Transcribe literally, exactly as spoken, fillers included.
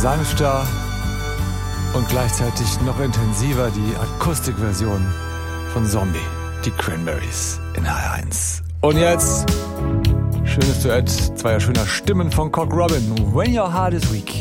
sanfter und gleichzeitig noch intensiver die Akustikversion von Zombie, die Cranberries in H eins. Und jetzt schönes Duett zweier schöner Stimmen von Cock Robin, When Your Heart is Weak.